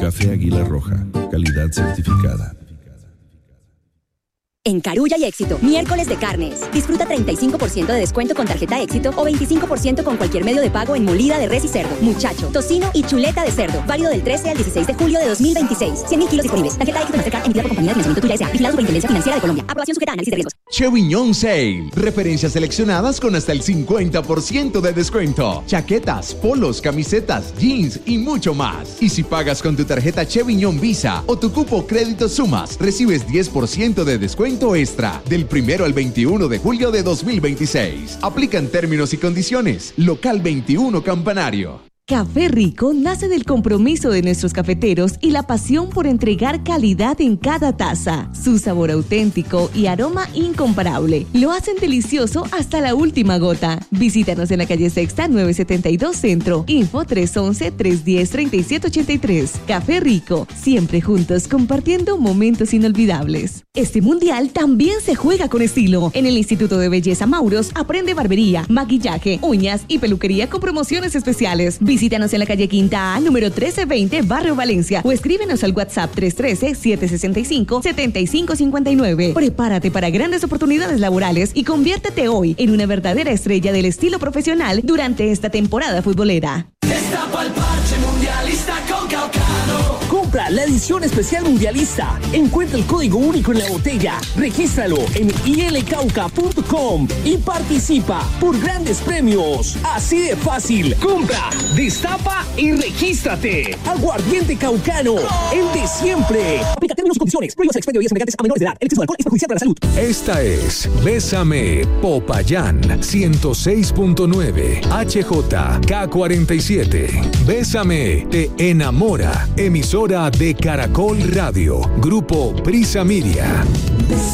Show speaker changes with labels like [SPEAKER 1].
[SPEAKER 1] Café Águila Roja, calidad certificada.
[SPEAKER 2] En Carulla y Éxito, miércoles de carnes. Disfruta 35% de descuento con tarjeta Éxito o 25% con cualquier medio de pago en molida de res y cerdo, muchacho, tocino y chuleta de cerdo. Válido del 13 al 16 de julio de 2026. 100.000 kilos disponibles. Tarjeta Éxito Mastercard emitida por compañía de financiamiento Tuya S.A. Vigilado Superintendencia Financiera de Colombia. Aprobación sujeta a análisis de riesgos.
[SPEAKER 3] Cheviñón Sale. Referencias seleccionadas con hasta el 50% de descuento. Chaquetas, polos, camisetas, jeans y mucho más. Y si pagas con tu tarjeta Cheviñón Visa o tu cupo Crédito Sumas, recibes 10% de descuento extra del 1 al 21 de julio de 2026. Aplican términos y condiciones. Local 21 Campanario.
[SPEAKER 4] Café Rico nace del compromiso de nuestros cafeteros y la pasión por entregar calidad en cada taza. Su sabor auténtico y aroma incomparable lo hacen delicioso hasta la última gota. Visítanos en la calle Sexta 972 Centro. Info 311-310-3783. Café Rico, siempre juntos compartiendo momentos inolvidables. Este mundial también se juega con estilo. En el Instituto de Belleza Mauros aprende barbería, maquillaje, uñas y peluquería con promociones especiales. Visítanos en la calle Quinta A, número 1320, Barrio Valencia, o escríbenos al WhatsApp 313-765-7559. Prepárate para grandes oportunidades laborales y conviértete hoy en una verdadera estrella del estilo profesional durante esta temporada futbolera.
[SPEAKER 5] Destapa el parche mundialista con Caucano.
[SPEAKER 6] Compra la edición especial mundialista. Encuentra el código único en la botella. Regístralo en ilcauca.com y participa por grandes premios. Así de fácil. Compra, destapa y regístrate. Aguardiente Caucano, el de siempre. Aplica términos y condiciones. Prohíbas el expendio de bebidas embriagantes a menores de edad. El exceso de alcohol es perjudicial para la salud.
[SPEAKER 7] Esta es Bésame Popayán 106.9 HJK47. Bésame te enamora. Emisora de Caracol Radio. Grupo Prisa Media.